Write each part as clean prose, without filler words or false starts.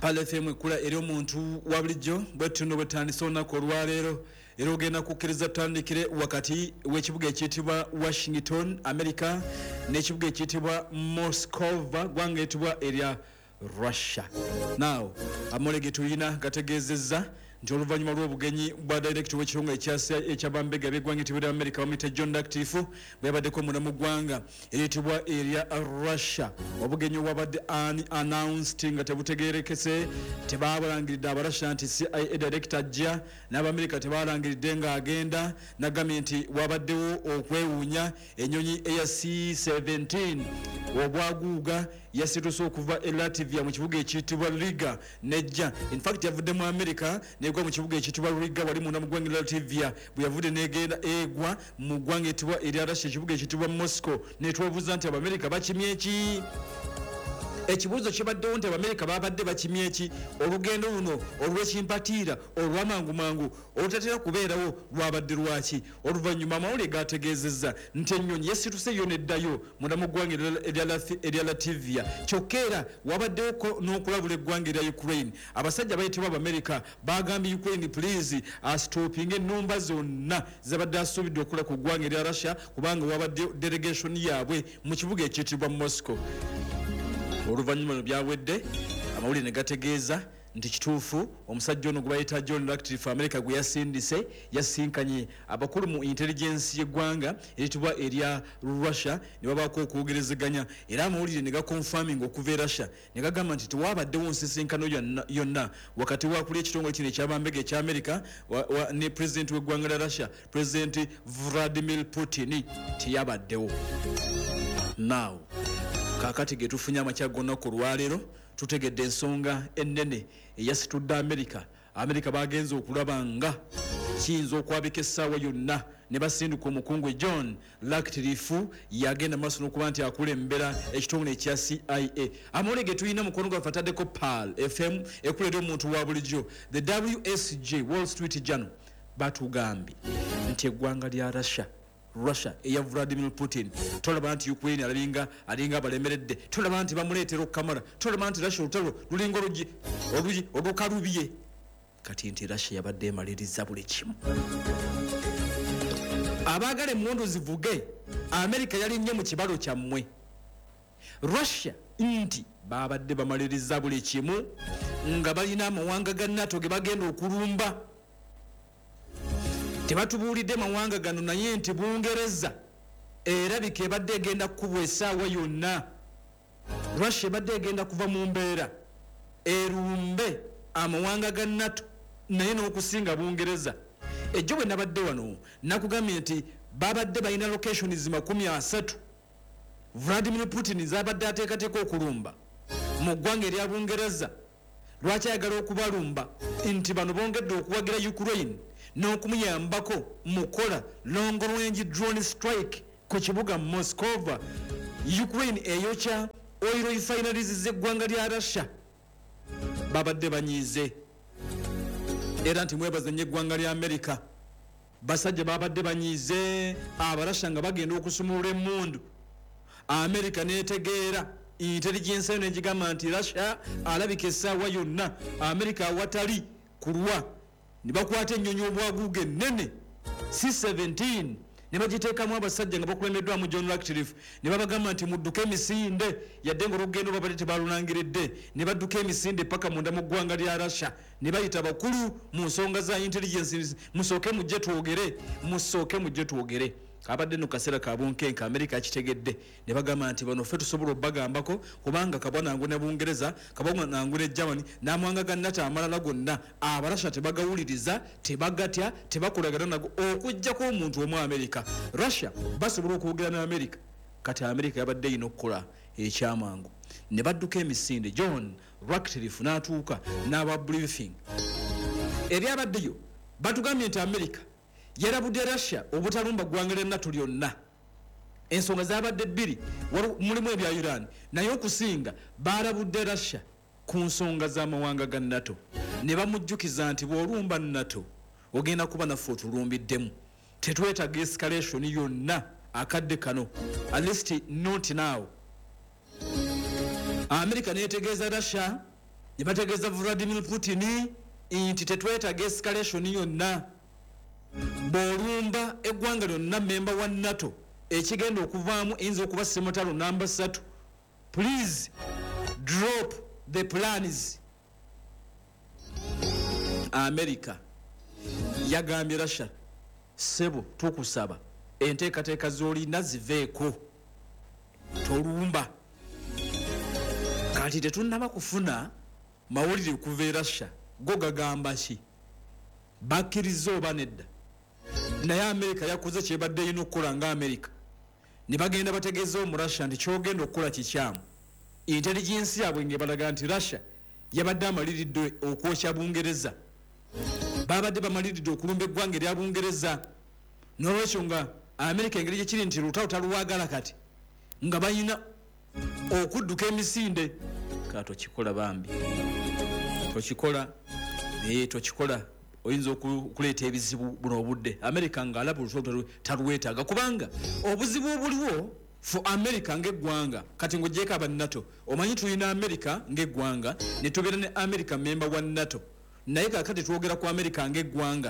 Mpale FM ekula eri omuntu wa bulijjo bwetuno bwetandisa olunaku olwaleero era ogenda kukkiriza tutandikire wakati w'ekibuga ekiyitibwa Washington America n'ekibuga ekiyitibwa Moscova gwanga etibwa erya Russia. Now amole getulina gategeezezza nti oluvannyuma lw'obugenyi bwa director w'ekirunga ekyabambega by'eggwanga etibwa America bamuyita John Ratcliffe bwe yabaddeko munda mu ggwanga eriyitibwa erya Russia. Obugenyi obwabadde announced nga tebutegeerekese, tebaabalangiridde Abarussia nti CIA director ajja, n'Abamerika tebaalangiridde ng'agenda, nagambye nti wabaddewo okwewuunya. Ennyonyi eya C-17 obwaguuga yasituse okuva e Latvia mu kibuga ekiyitibwa Riga nejja. In fact yavudde mu America negwa mu kibuga ekiyitibwa Riga wali munda mu ggwanga Latvia, bwe yavudde negenda egwa mu ggwanga etibwa erya Russia ekibuga ekiyitibwa Moscow. Netwebuuza nti Abamerika bakimye eki? Ekibuuzo kibaddewo nti Abamerika babadde bakimye eki? Olugendo luno olw'ekimpatiira olw'amangu olutatera kubeerawo lwabadde lwaki? Oluvannyuma amawulire gategeezezza nti ennyonyi yasituse yo neddayo munda mu ggwanga erya Latvia, kyokka era wabaddewo n'okulabula eggwanga erya Ukraine. Abasajja bayitibwa Abamerika bagambye Ukraine please astopinga ennumba zonna zabadde asuubidde okula ku ggwanga erya Russia kubanga wabadde delegation yaabwe mu kibuga ekiyitibwa Moscow. Oluvannyuma byawedde amawulire ne gategeeza nti kituufu omusajja ono gwe bayita John Ratcliffe America gwe yasindise yasinkanye abakulu mu intelligence y'eggwanga eritibwa erya Russia ne babaako okwogerezeganya, era amawulire ne gakonfirming okuva e Russia ne gagamba nti tewabaddewo nsisinkano yonna wakati wakuli ekitongole kino ekyabambega ekya America ne president w'eggwanga lya Russia, President Vladimir Putin teyabaddewo. Now kakati getufunye amakya gonna ku lwaleero tutegedde ensonga ennene eyasitudde America bagenze okulaba nga kiyinza okwabika essaawa yonna ne basinduka omukungu John Ratcliffe yagenda maaso n'okuba nti akulembera ekitongole ekya CIA. Amawulire ge tulina mukono gwa fataddeko Pal FM ekulera omuntu wa bulijjo. The WSJ Wall Street Journal batugambye nti eggwanga lya Russia eya Vladimir Putin tolaba nti Ukraine alinga balemeredde, tolaba nti bamuleetera okukamala, tolaba nti Russia olutalo lulinga olukalubye. Kati nti Russia yabadde emaliriza buli kimu. Abaagala emmundu zivuge, America yalinnye mu kibalo kyammwe. Russia nti babadde bamaliriza buli kimu nga balina amawanga ga NATO ge bagenda okulumba. Tebatubuulidde mawanga gano naye nti Bungereza erabika ebadde egenda kukubwa essaawa yonna. Russia ebadde egenda kuva mu mbeera erumbe amawanga ga NATO naye n'okusinga Bungereza. Ejjo bwe nabadde wano nakugambye nti babadde balina locations 30 Vladimir Putin zabadde ateekateeka okulumba mu ggwanga erya Bungereza. Lwaki ayagala okubalumba? Nti bano bongedde okuwagira Ukraine n'okumuyambako mukola long range drone strike ku kibuga Moscova. Ukraine eyokya oil refineries z'eggwanga lya Russia. Babadde banyiize era nti mwebaza nnyo eggwanga lya America. Basajja babadde banyiize Abarussia nga bagenda okusumulula emmundu. America neetegeera intelligence eno egigamba nti Russia alabika essaawa yonna America awatali kulwa. Ne bakwata ennyonyi obwaguuga ennene C-17 ne bagiteekamu abasajja nga bakulembeddwamu John Ratcliffe ne babagamba nti mudduke emisinde yadde ng'olugendo babadde tebalunangiridde ne badduka emisinde paka munda mu ggwanga lya Russia ne bayita bakulu mu nsonga za intelligence musooke mujje twogere. Abadde no kaseera ka bunkenka America akitegedde ne bagamba nti bano ffe tusobola obbagambako kubanga kabwanangu ne Bungereza kabwanangu ne Germany n'amawanga ga NATO amalala gonna Abarussia tebagawuliriza, tebagatya, tebakolagana nago okujjako omuntu omu America. Russia basobola okwogera ne America. Kati America yabadde ino okukola ekyamangu ne badduka emisinde. John Ratcliffe n'atuuka n'aba briefing eri abaddeyo batugambye nti America yarabudde Russia obutalumba ggwanga lya NATO lyonna. Ensonga zabadde bbiri, mulimu ebya Iran naye okusinga barabudde Russia ku nsonga z'amawanga ga NATO ne bamujjukiza nti bw'olumba NATO ogenda kuba naffe otulumbiddemu, tetwetaaga escalation yonna akadde kano, at least not now. America neetegeeza Russia ne bategeeza Vladimir Putin nti tetwetaaga escalation yonna bw'olumba eggwanga lyonna memba wa NATO ekigenda okuvaamu eyinza okuba sematalo namba 3 please drop the plans. America yagambye Russia sebo tukusaba enteekateeka z'olina ziveeko tolumba kati tetunnaba kufuna mawulire kuva e Russia go gagamba ki bakkiriza oba nedda naye America yakoze kyebadde yina okukola nga America ne bagenda bategeeza mu Russia nti kyogenda okukola kikyamu intelligence yaabwe ng'ebalaga nti Russia yabadde amaliridde okwokya Bungereza babadde bamaliridde okulumba eggwanga erya Bungereza n'olwekyo nga America engeri gyekiri nti lutalo taluwaagala kati nga balina okudduka emisinde kato kikola bambi tokikola tokikola oyinza okuleeta ebizibu buno obudde America nga alaba olutalo talwetaaga kubanga obuzibu obuliwo for America ng'eggwanga kati ng'ogyeko aba NATO omanyi tulina America ng'eggwanga ne tugenda ne America memba wa NATO naye kakati twogera ku America ng'eggwanga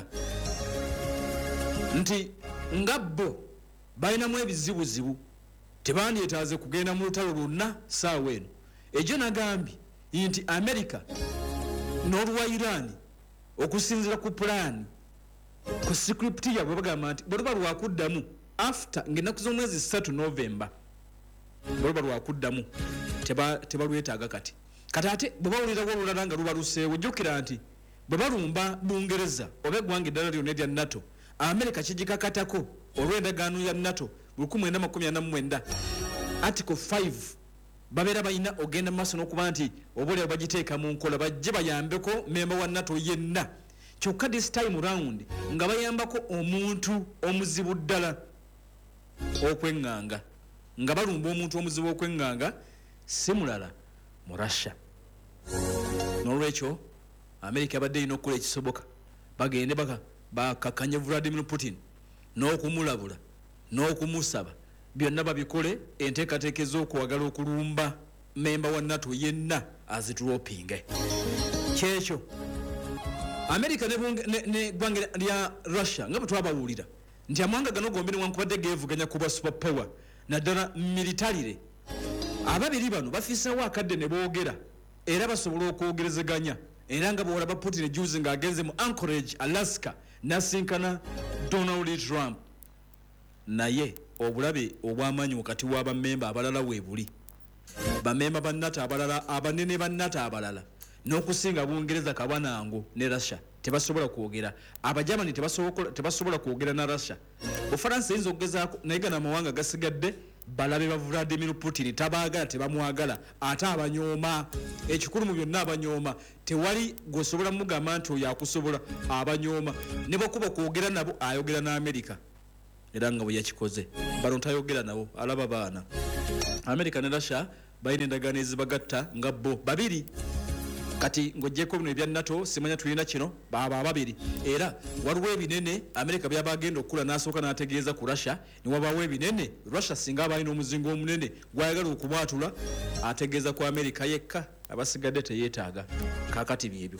nti nga bo balinamu ebizibuzibu tebandyetaaze kugenda mu lutalo lwonna saawa eno egyo nagambye nti America n'olwa Iran okusinziira ku pulaani ku script yabwe bagamba nti bwe luba lwakuddamu after ng'ennaku z'omwezi 3 November bwe luba lwakuddamu tebalwetaaga kati ate bwe bawulirawo olulala nga luba luseewo jjukira nti bwe balumba Bungereza oba eggwanga eddala lyonna erya NATO America kigikakatako olw'endagaano ya NATO 1949 Article 5 babeera balina ogenda mu maaso n'okuba nti oboolyawo bagiteeka mu nkola bajje bayambeko memba wa NATO yenna kyokka this time round nga bayambako omuntu omuzibu ddala okweŋŋanga nga balumba omuntu omuzibu okweŋŋanga si mulala mu Russia n'olwekyo America abadde erina okukola ekisoboka bagende bakakanye Vladimir Putin n'okumulabula n'okumusaba byonna babikole enteekateeka ez'okwagala okulumba memba wa NATO yenna azidropinge kyekyo America n'eggwanga lya Russia nga bwe twabawulira nti amawanga gano gombi newankubadde geevuganya kuba superpower naddala militarire ababiri bano bafiisewo akadde ne boogera era basobola okwogerezeganya era nga bwolaba Putin juzi ng'agenze mu Anchorage Alaska nasinkana Donald Trump naye obulabe obw'amaanyi wakati w'abamemba abalala weebuli bamemba ba NATO abalala abanene ba NATO abalala n'okusinga Bungereza kabanango ne Russia tebasobola kwogera Abajamani tebasobola kwogera na Russia Bufaransa yinza okugezaako naye gano amawanga gasigadde balabe ba Vladimir Putin tabaagala tebamwagala ate abanyooma ekikulu mu byonna abanyooma tewali gwosobola mugamba nti oyo akusobola abanyooma ne bwakuba kwogera nabo ayogera na America era nga bwe yakikoze bano tayogera nabo alaba baana America ne Russia balina endagaano ezibagatta nga bo babiri kati ng'ogyeko bino ebya NATO simanya tulina kino baba babiri era waliwo ebinene America byaba agenda okukula n'asooka n'ategeeza ku Russia ne wabaawo ebinene Russia singa abalina omuzingo omunene gwayagala okumwatula ategeeza ku America yekka abasigadde teyeetaaga kakati byebyo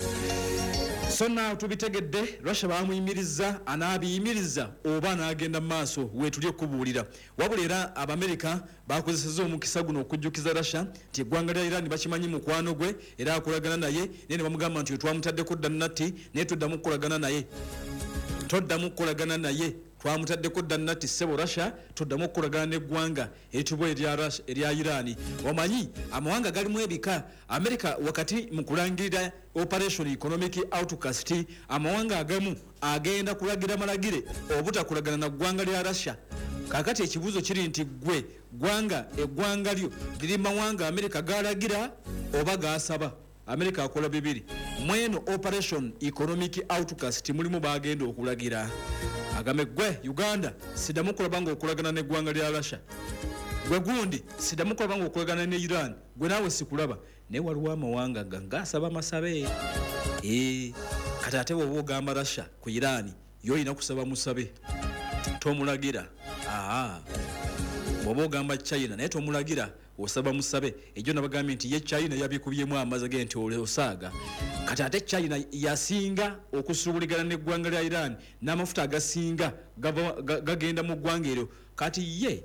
so now tubitegedde Russia bamuyimiriza anaabiyimiriza oba anaagenda mu maaso weetuli okubuulira wabula era Abamerika bakozeseza omukisa guno okujjukiza Russia nti eggwanga lya Iran bakimanyi mukwano gwe era akolagana naye naye ne bamugamba nti twamutaddeko ddannatti naye tuddamu kukolagana naye toddamu kukolagana naye twamutaddeko ddannatti ssebo Russia tuddamu okukolagana n'eggwanga eritibwa erya Iran omanyi amawanga galimu ebika America wakati mu kulangirira Operation Economic Outcast amawanga agamu agenda kulagira malagire obutakolagana na ggwanga lya Russia kakati ekibuuzo kiri nti gwe eggwanga lyo liri mawanga America galagira oba gasaba America akola bibiri mweno Operation Economic Outcast mulimu bagenda okulagira agame gwe Uganda sidamu kulabanga okulagana n'eggwanga lya Russia gwe gundi sidamu kulabanga okulagana ne Iran gwe naawe sikulaba ne waliwo amawanga gangasaba masabe kati ate bw'oba ogamba Russia ku Iran yo olina kusaba musabe tomulagira bw'oba ogamba China naye tomulagira osaba musabe ejo nabagambye nti ye China yabikubyemu amaze agenti osaaga kati ate China yasinga okusubuligana n'eggwanga lya Iran n'amafuta agasinga gagenda mu ggwanga eryo kati ye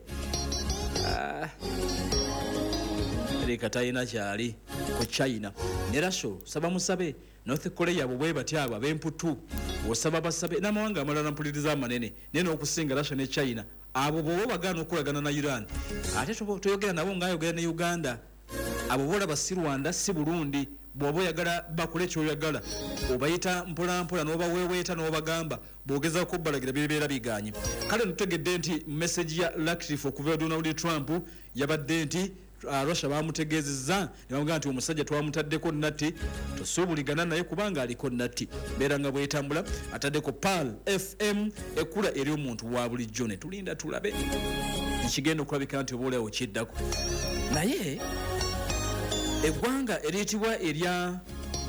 leka tayina kyali ku China ne Russia saba musabe North Korea bwe batyaba bemputu osaba basabe n'amawanga amalala mpuliriza amanene nene okusinga Russia ne China abo bo bagana okulagana na Iran ate toyogera nabo ngayogera ne Uganda abo bola basi Rwanda si Burundi bwobo yagala bakule kyoyagala obayita mpola noba weweeta n'obagamba bogeza ko balagira bibeera biganye kale ntutegedde nti message ya Ratcliffe okuva Donald Trump yabadde nti Russia bamutegezeza ne bamugamba nti omusajja twamutaddeko natti tosubuligana naye kubanga aliko natti beera nga bwetambula ataddeko PAL FM ekula eri omuntu wa bulijjo ne tulinda tulabe ekigenda okulabika nti obaolewo kiddako naye eggwanga eriyitibwa erya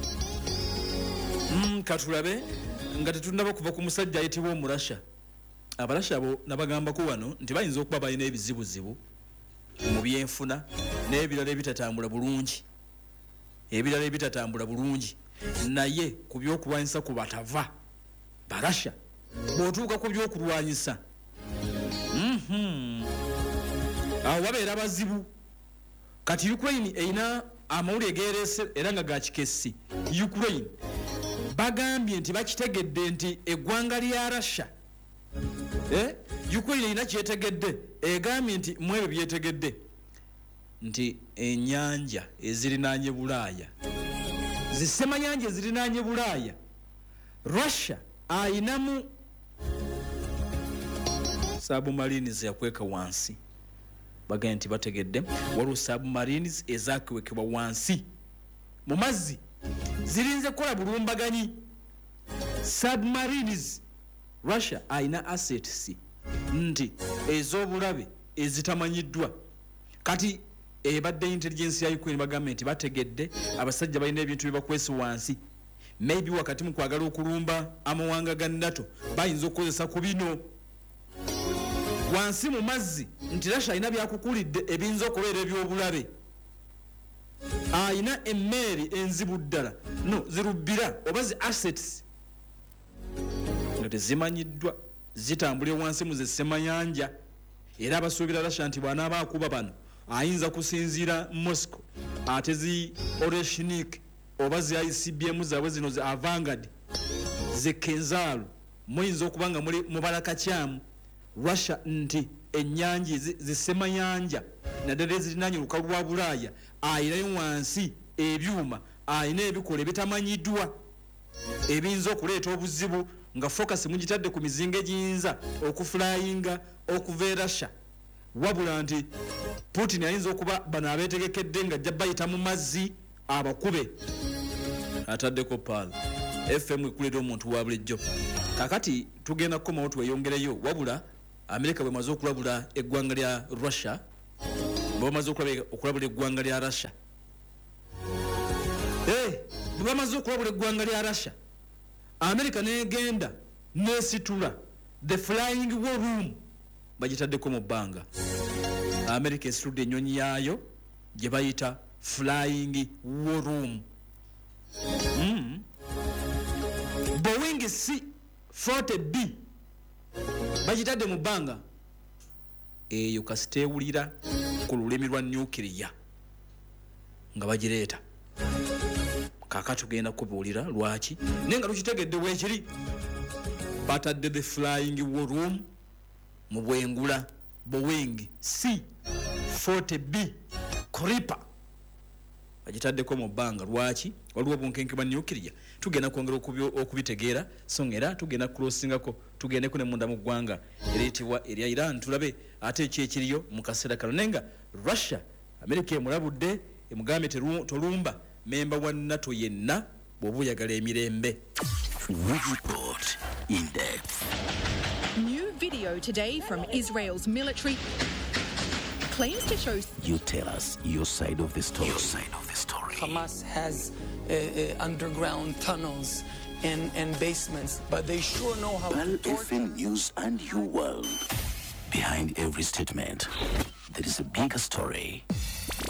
katulabe nga tetunaba kuva ku musajja ayitibwa omurasha abarasha abo nabagambako wano nti bayinza okuba balina ebizibuzibu mu byenfuna n'ebirala ebitatambula bulungi naye ku byokulwanyisa ku batava barasha bw'otuuka ku byokulwanyisa awo wabeera bazibu kati Ukraine erina amawulire geerese era nga gakikessi Ukraine bagambye nti bakitegedde nti eggwanga lya Russia Ukraine erina kyetegedde egambye nti mwebyo byetegedde nti ennyanja ezirinaanye Bulaaya zisemanyanja ezirinaanye Bulaaya Russia ayinamu submarines yakweka wansi bagambye nti bategedde waliwo submarines ezakwekebwa wansi mu mazzi zirinze kukola bulumbaganyi submarines Russia ayina assets nti ez'obulabe ezitamanyiddwa kati ebadde intelligence ya Ukraine bagambye nti bategedde abasajja balina ebintu byebakwesi wansi maybe wakati mu kwagala okulumba amawanga ga NATO bayinza okukozesa ku bino wansi mu mazzi nti Russia ayina byakukulidde ebiyinza okubeera ebyobulabe ayina emmeeri enzibu ddala zirubbira oba zi assets nga tezimanyiddwa zitambulye wansi mu zesemayanja era abasuubira Russia nti bw'anaaba akuba bano ayinza kusinziira Moscow ate zi Oreshnik oba zi ICBM zaabwe zino zi Avangard zi Kenzalo muyinza okuba nga muli mubalakacyamu Russia nti ennyanja zisemayanja naddala ezirinaanye olukalu lwa Bulaaya ayinayo wansi ebyuma ayina ebikola ebitamanyiddwa ebiyinza okuleeta obuzibu nga focus mugitadde ku mizinga egiyinza okuflyinga okuva e Russia wabula nti Putin ayinza okuba bano abeetegekedde nga ajja bayita mu mazzi abakube ataddeko PAL FM ekulira omuntu wa bulijjo kakati tugenda kukomawo tweyongereyo wabula Amerika bwe maze okulabula eggwanga lya Russia bwe maze okulabula eggwanga lya Russia bwe bamaze okulabula eggwanga lya Russia Amerika negenda nesitula the flying war room bagitaddeko mu bbanga Amerika esitudde ennyonyi yaayo gye bayita flying war room Boeing C-40B bagitadde mu bbanga eyo kasiteewulira ku lulimi lwa nuclear nga bagireeta kaka tugenda kubuulira lwaki naye nga tukitegedde bwekiri batadde the flying war room mu bwengula Boeing C-40B Creeper bagitaddeko mu bbanga lwaki waliwo bunkenke bwa nuclear tugenda kwongera okubitegeera so era tugenda crossingako tugendeko ne munda mu ggwanga eriyitibwa erya Iran tulabe ate ekyekiriyo mu kaseera kano nenga Russia America emulabudde emugambye tolumba memba wa NATO yenna bw'oba oyagala emirembe. Report in depth. New video today from Israel's military claims to show. You tell us your side of the story. Hamas has underground tunnels and basements, but they sure know how PAL to torture. FM News and your world. Behind every statement, there is a bigger story.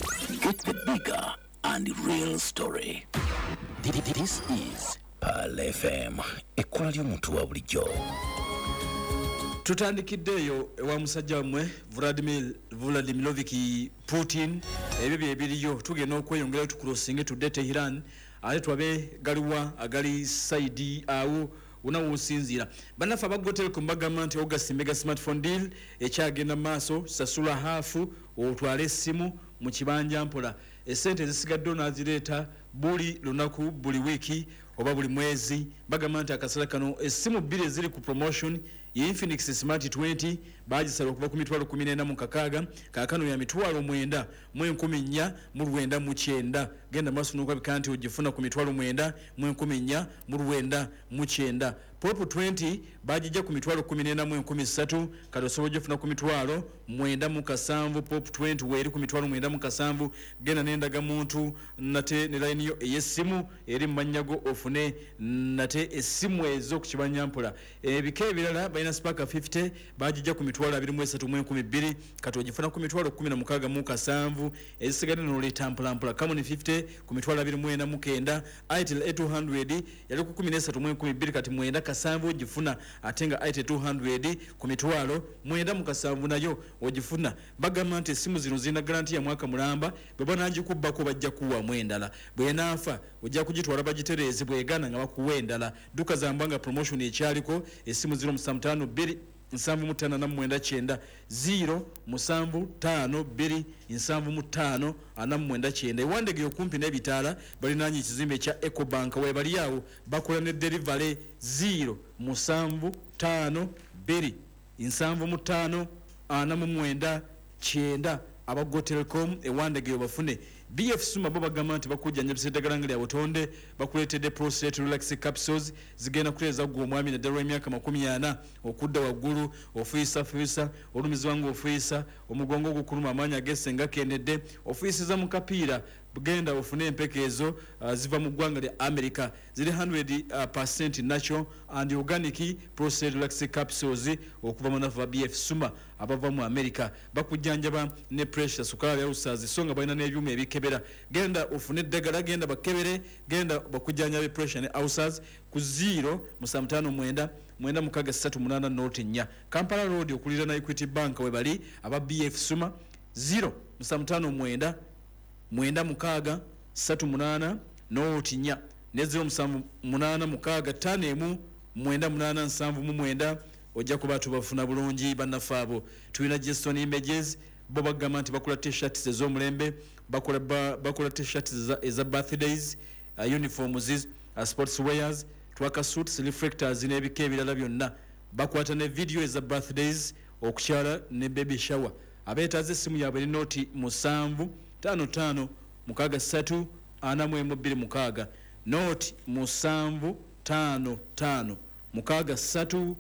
Get the bigger and real story. This is Pal FM, ekkola ly'omuntu wa bulijjo. Tutandikiddeyo ewa musajja wamwe Vladimirovic Putin ebyo byebiriyo tugenda okweyongera tukulosinge tudde Tehran ate twabe galiwa agali saidi awo unawusinzira banafa bagotel kumbagamba nti August mega smartphone deal ekyagenda maaso sasula hafu otwale simu mu kibanja mpola esente zisigadde onazireta buli lunaku buli wiki oba buli mwezi bagamba nti akasala kano esimu bbiri eziri ku promotion ye Infinix Smart 20 bagisala okuva ku mitwalo 14 mu kakaga kakano ya mitwalo 9 mu 14 mu 9 mu 9 genda maso nuko bikanti ojifuna ku mitwalo 9 mu 14 mu 9 mu 9 Pop 20 bajija ku mitwalo 14 mu 13 kado sobojefuna ku mitwalo 9 mu kasanvu Pop 20 weri ku mitwalo 9 mu kasanvu genda nendaga muntu nate ne line yo eyesimu eri manyago ofune nate esimu ezo ku kibanyampula ebike ebirala balina spaka 50 bajija ku mitwalo 23 mu 12 kati ogifuna ku mitwalo 16 mu kasanvu ezisigade no leta mpula kama ni 50 ku mitwalo 24 mu 9 itel A200 yali ku 13 mu 12 kati mwenda kasanvu ogifuna atenga itel 200 ku mitwalo mwenda mu kasanvu nayo ogifuna bagamba nti simu zino zina guarantee ya mwaka mulamba bwebona agikubbako bajja kuwa mwendala bwenafa ojja kugitwala bagitereze bwegana nga bakuwendala duka zambanga promotion ekyaliko esimu 052 759 0 752 759 499 wandege okumpi n'ebitala balinanye ekizimbe kya Ecobank we bali yawo bakola ne delivery 0 752 759 499 abago Telecom ewandege bafune BF Suma baba bagamba nti bakujjanya bisedagala ngali abotonde bakuletedde prostate relax capsules zigenda kuleza gwo mwami na dero emyaka 40 okudda waggulu ofiisa olumizi wangu ofiisa omugongo gukuluma amanya gesenga kenedde ofiisiza mu kapiira bugenda ofune empekezo ziva mu ggwanga lya America ziri 100% natural and organic prostate relax capsules okuva mu nafa BF Suma abava mu America bakujjanjaba ne pressure sukali ya usazi songa balina n'ebyuma ebikebera genda ofune ddagala genda bakebere genda bakujjanjabe pressure ne ulcers ku 0 759 9 note nya Kampala Road okulira na Equity Bank we bali aba BF Suma 0 759 9 38 note nya ne 0 786 5 ojja kuba tubafuna bulungi bannafabo tulina Jason Images bo bagamba nti bakola t-shirts ez'omulembe bakola t-shirts eza birthdays uniforms sports wears twaka suits reflectors n'ebika ebirala byonna bakwata ne video eza birthdays okukyala ne baby shower abeetaze esimu yaabwe eri noti 7 55 63 42 noti 7 55 63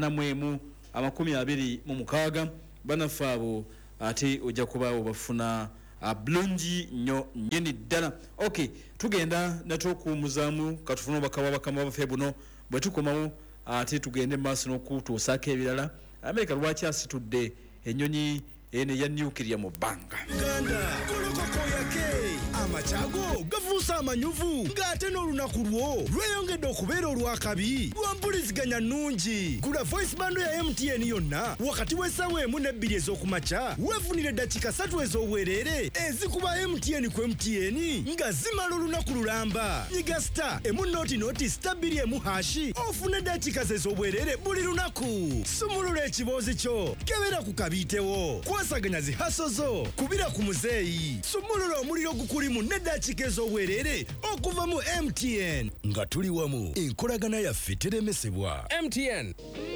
20 banafabo ate ojja kubawo bafuna bulungi nnyo nyeni ddala okay tugenda natokumuzamu katufuna bakawa bakama bafe buno bwe tukomawo ate tugende maaso n'okutuusaako ebirala America lwaki asitudde ennyonyi ene ya nuclear mu bbanga Uganda kolokoko yake amachago gafuusa amanyuvu ng'ate n'olunaku lwo lweyongedde okubeera olwakabi lwampuliziganya nnungi gula voice bando ya MTN yonna wakati w'essaawa 1 ne 2 ez'okumakya weefunire eddakiika 3 ez'obwereere ezikuba MTN ku MTN nga zimala olunaku lulamba nyiga star noti star 2 hashi ofune eddakiika ez'obwereere buli lunaku sumulula ekiboozi kyo kebera ku kabiitewo kwasaganya zihaso zo kubira ku muzeeyi sumulula omuliro gukulimu n'eddakiika ez'obwereere okuva mu MTN nga tuli wamu enkolagana yaffe teremesebwa MTN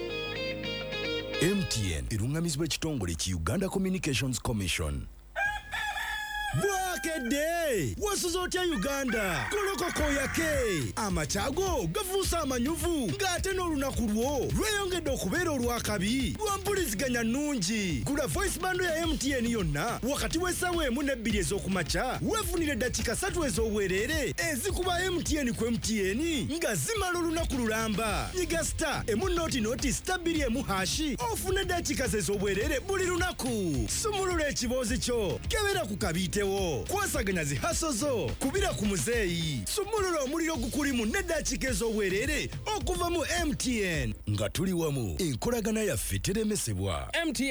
erungamizibwa ekitongole ki Uganda Communications Commission. Bwakedde wasuza otya Uganda kolokoko yake amachago gafuusa amanyuvu ng'ate n'olunaku lwo lweyongedde okubeera olwakabi lwampuliziganya nnungi gula voice bando ya MTN yonna wakati w'essaawa 1 ne 2 ez'okumakya weefunire eddakiika 3 ez'obwereere ezikuba MTN ku MTN nga zimala olunaku lulamba nyiga star noti star 2 hashi ofune eddakiika ez'obwereere buli lunaku sumulula ekiboozi kyo kebera ku kabiitewo kwasaganya zihaso zo kubira ku muzeeyi sumulula omuliro gukuli n'eddakiika ez'obwerere okuva mu MTN nga tuli wamu enkolagana yaffe teremesebwa.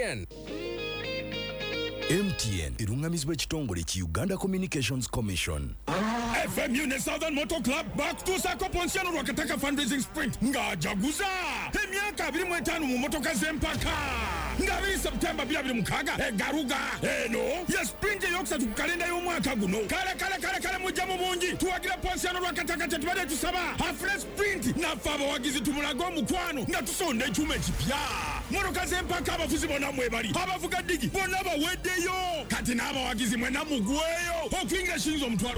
MTN erungamizibwa ekitongole ki Uganda Communications Commission. FMU ne Southern Motor Club bakutuusa Pontiano Rwakataka fundraising sprint ng'ajaguza emyaka 25 mu motoka z'empaka nga 2 September 2026 egaruga eno ya sprint eyokusatu ku kalenda y'omwaka guno kale mujja mu bungi tuwagira Pontiano Rwakataka tetubadde tusaba afre sprint nafe abawagizi tumulaga omukwano nga tusonda ekyuma ekipya motoka z'empaka abafuzi bonna mwebali abavuga digi bonna baweddeyo kati n'abawagizi mwena mugweyo okuyingira shinizo omutwalo